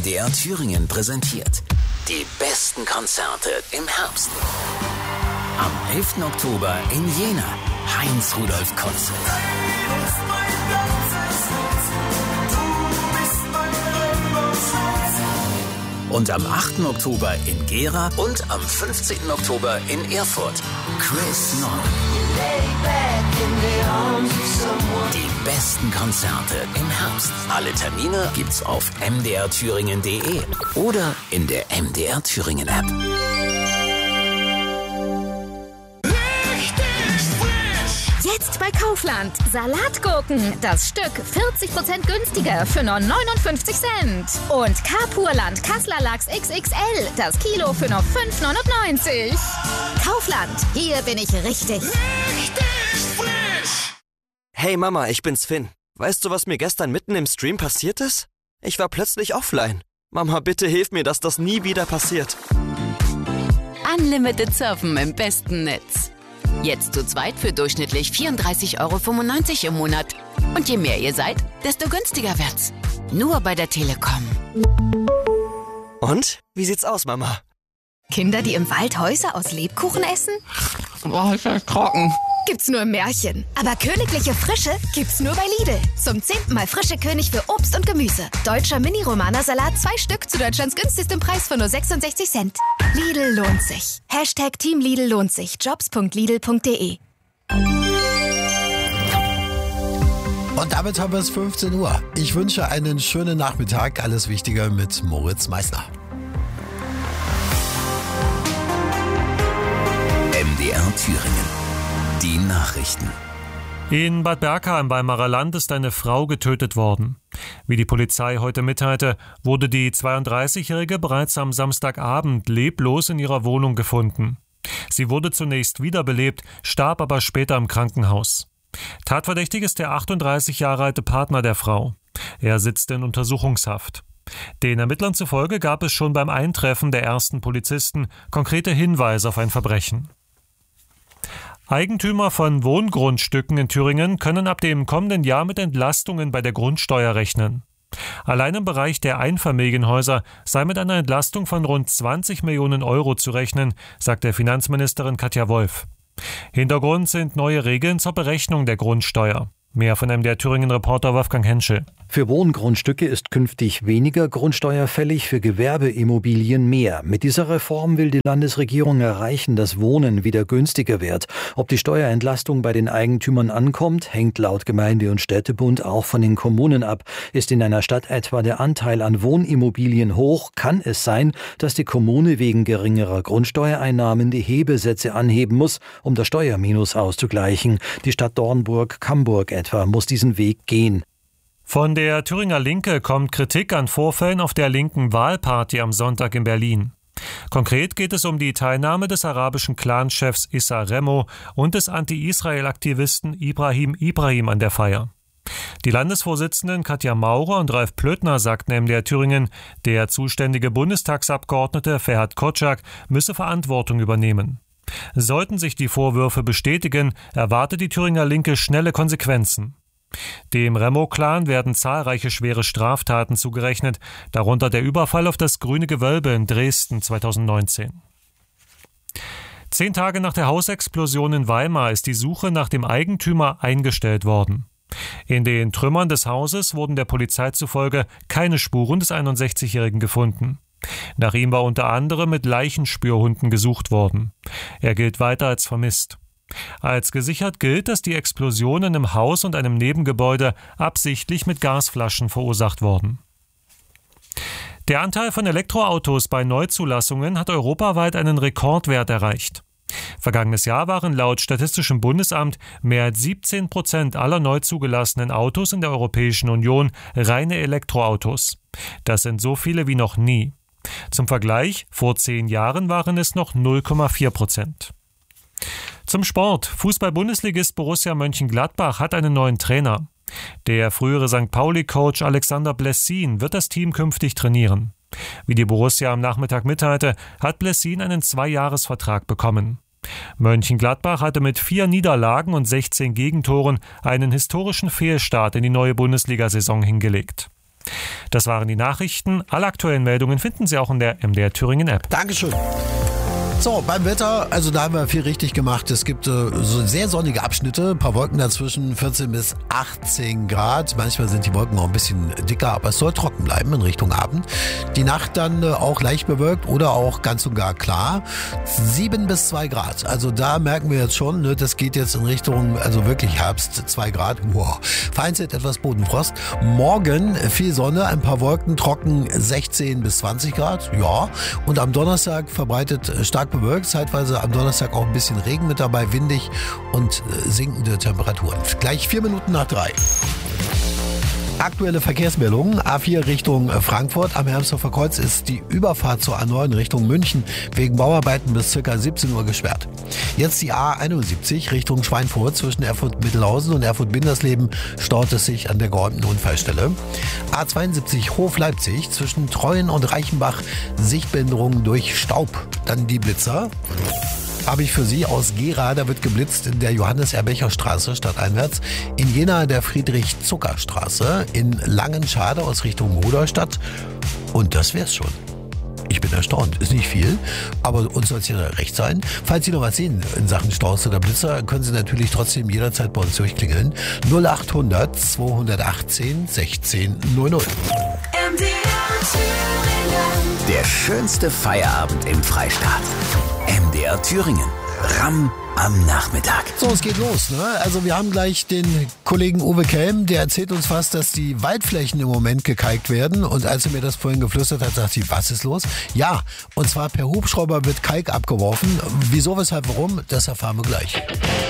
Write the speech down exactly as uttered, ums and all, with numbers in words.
D R Thüringen präsentiert die besten Konzerte im Herbst. Am elften Oktober in Jena, Heinz-Rudolf-Konzert. Und am achten Oktober in Gera und am fünfzehnten Oktober in Erfurt, Chris Nord. Die besten Konzerte im Herbst. Alle Termine gibt's auf m d r thüringen punkt d e oder in der M D R Thüringen App. Jetzt bei Kaufland. Salatgurken. Das Stück vierzig Prozent günstiger für nur neunundfünfzig Cent. Und Kapurland Kasseler Lachs X X L. Das Kilo für nur fünf neunundneunzig. Kaufland. Hier bin ich richtig. Richtig frisch. Hey Mama, ich bin's Finn. Weißt du, was mir gestern mitten im Stream passiert ist? Ich war plötzlich offline. Mama, bitte hilf mir, dass das nie wieder passiert. Unlimited Surfen im besten Netz. Jetzt zu zweit für durchschnittlich vierunddreißig Euro fünfundneunzig im Monat. Und je mehr ihr seid, desto günstiger wird's. Nur bei der Telekom. Und? Wie sieht's aus, Mama? Kinder, die im Wald Häuser aus Lebkuchen essen? Boah, ist ja trocken. Gibt's nur im Märchen. Aber königliche Frische gibt's nur bei Lidl. Zum zehnten Mal frische König für Obst und Gemüse. Deutscher Mini-Romana-Salat, zwei Stück zu Deutschlands günstigstem Preis von nur sechsundsechzig Cent. Lidl lohnt sich. Hashtag Team Lidl lohnt sich. Jobs punkt lidl punkt de. Und damit haben wir es fünfzehn Uhr. Ich wünsche einen schönen Nachmittag. Alles Wichtige mit Moritz Meissner. M D R Thüringen. Die Nachrichten. In Bad Berka im Weimarer Land ist eine Frau getötet worden. Wie die Polizei heute mitteilte, wurde die zweiunddreißigjährige bereits am Samstagabend leblos in ihrer Wohnung gefunden. Sie wurde zunächst wiederbelebt, starb aber später im Krankenhaus. Tatverdächtig ist der achtunddreißig Jahre alte Partner der Frau. Er sitzt in Untersuchungshaft. Den Ermittlern zufolge gab es schon beim Eintreffen der ersten Polizisten konkrete Hinweise auf ein Verbrechen. Eigentümer von Wohngrundstücken in Thüringen können ab dem kommenden Jahr mit Entlastungen bei der Grundsteuer rechnen. Allein im Bereich der Einfamilienhäuser sei mit einer Entlastung von rund zwanzig Millionen Euro zu rechnen, sagt der Finanzministerin Katja Wolf. Hintergrund sind neue Regeln zur Berechnung der Grundsteuer. Mehr von einem der Thüringen-Reporter Wolfgang Henschel. Für Wohngrundstücke ist künftig weniger Grundsteuer fällig, für Gewerbeimmobilien mehr. Mit dieser Reform will die Landesregierung erreichen, dass Wohnen wieder günstiger wird. Ob die Steuerentlastung bei den Eigentümern ankommt, hängt laut Gemeinde- und Städtebund auch von den Kommunen ab. Ist in einer Stadt etwa der Anteil an Wohnimmobilien hoch, kann es sein, dass die Kommune wegen geringerer Grundsteuereinnahmen die Hebesätze anheben muss, um das Steuerminus auszugleichen. Die Stadt Dornburg-Camburg etwa muss diesen Weg gehen. Von der Thüringer Linke kommt Kritik an Vorfällen auf der linken Wahlparty am Sonntag in Berlin. Konkret geht es um die Teilnahme des arabischen Clanchefs Issa Remo und des Anti-Israel-Aktivisten Ibrahim Ibrahim an der Feier. Die Landesvorsitzenden Katja Maurer und Ralf Plötner sagten in der Thüringen, der zuständige Bundestagsabgeordnete Ferhat Kotschak müsse Verantwortung übernehmen. Sollten sich die Vorwürfe bestätigen, erwartet die Thüringer Linke schnelle Konsequenzen. Dem Remo-Clan werden zahlreiche schwere Straftaten zugerechnet, darunter der Überfall auf das Grüne Gewölbe in Dresden zweitausendneunzehn. Zehn Tage nach der Hausexplosion in Weimar ist die Suche nach dem Eigentümer eingestellt worden. In den Trümmern des Hauses wurden der Polizei zufolge keine Spuren des einundsechzigjährigen gefunden. Nach ihm war unter anderem mit Leichenspürhunden gesucht worden. Er gilt weiter als vermisst. Als gesichert gilt, dass die Explosionen im Haus und einem Nebengebäude absichtlich mit Gasflaschen verursacht wurden. Der Anteil von Elektroautos bei Neuzulassungen hat europaweit einen Rekordwert erreicht. Vergangenes Jahr waren laut Statistischem Bundesamt mehr als siebzehn Prozent aller neu zugelassenen Autos in der Europäischen Union reine Elektroautos. Das sind so viele wie noch nie. Zum Vergleich, vor zehn Jahren waren es noch null Komma vier Prozent. Zum Sport. Fußball-Bundesligist Borussia Mönchengladbach hat einen neuen Trainer. Der frühere Sankt Pauli-Coach Alexander Blessin wird das Team künftig trainieren. Wie die Borussia am Nachmittag mitteilte, hat Blessin einen Zweijahresvertrag bekommen. Mönchengladbach hatte mit vier Niederlagen und sechzehn Gegentoren einen historischen Fehlstart in die neue Bundesliga-Saison hingelegt. Das waren die Nachrichten. Alle aktuellen Meldungen finden Sie auch in der M D R Thüringen App. Dankeschön. So, beim Wetter, also da haben wir viel richtig gemacht. Es gibt äh, so sehr sonnige Abschnitte, ein paar Wolken dazwischen, vierzehn bis achtzehn Grad. Manchmal sind die Wolken auch ein bisschen dicker, aber es soll trocken bleiben in Richtung Abend. Die Nacht dann äh, auch leicht bewölkt oder auch ganz und gar klar. sieben bis zwei Grad. Also da merken wir jetzt schon, ne, das geht jetzt in Richtung, also wirklich Herbst, zwei Grad. Wow. Vereinzelt etwas Bodenfrost. Morgen viel Sonne, ein paar Wolken, trocken sechzehn bis zwanzig Grad. Ja. Und am Donnerstag verbreitet stark bewölkt, zeitweise am Donnerstag auch ein bisschen Regen mit dabei, windig und äh, sinkende Temperaturen. Gleich vier Minuten nach drei. Aktuelle Verkehrsmeldungen. A vier Richtung Frankfurt. Am Hermsdorfer Kreuz ist die Überfahrt zur A neun Richtung München wegen Bauarbeiten bis ca. siebzehn Uhr gesperrt. Jetzt die A einundsiebzig Richtung Schweinfurt. Zwischen Erfurt-Mittelhausen und Erfurt-Bindersleben staut es sich an der geräumten Unfallstelle. A zweiundsiebzig Hof-Leipzig. Zwischen Treuen und Reichenbach Sichtbehinderung durch Staub. Dann die Blitzer. Habe ich für Sie aus Gera, da wird geblitzt in der Johannes-Erbecher-Straße stadteinwärts, in Jena der Friedrich-Zucker-Straße, in Langenschade aus Richtung Rudolstadt und das wär's schon. Ich bin erstaunt, ist nicht viel, aber uns soll es ja recht sein. Falls Sie noch was sehen in Sachen Staus oder Blitzer, können Sie natürlich trotzdem jederzeit bei uns durchklingeln. null achthundert zweihundertachtzehn sechzehn null null. Der schönste Feierabend im Freistaat. M D R Thüringen. Ramm am Nachmittag. So, es geht los. Ne? Also wir haben gleich den Kollegen Uwe Kelm, der erzählt uns fast, dass die Waldflächen im Moment gekalkt werden. Und als er mir das vorhin geflüstert hat, dachte ich, was ist los? Ja, und zwar per Hubschrauber wird Kalk abgeworfen. Wieso, weshalb, warum? Das erfahren wir gleich.